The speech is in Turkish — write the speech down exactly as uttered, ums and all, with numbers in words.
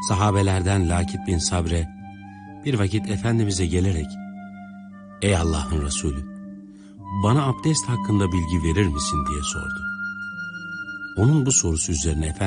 Sahabelerden Lakit bin Sabre bir vakit Efendimiz'e gelerek, "Ey Allah'ın Resulü, bana abdest hakkında bilgi verir misin?" diye sordu. Onun bu sorusu üzerine Efendimiz